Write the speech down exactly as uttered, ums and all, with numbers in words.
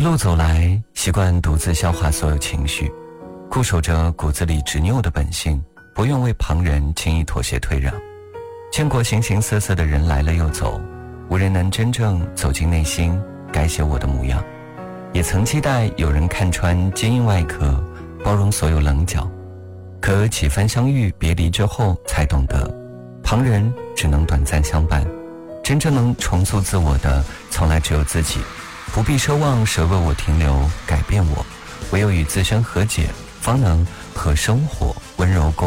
路走来，习惯独自消化所有情绪，固守着骨子里执拗的本性，不愿为旁人轻易妥协退让。见过形形色色的人来了又走，无人能真正走进内心，改写我的模样。也曾期待有人看穿坚硬外壳，包容所有棱角，可几番相遇别离之后，才懂得旁人只能短暂相伴，真正能重塑自我的从来只有自己。不必奢望谁为我停留改变我，唯有与自身和解，方能和生活温柔共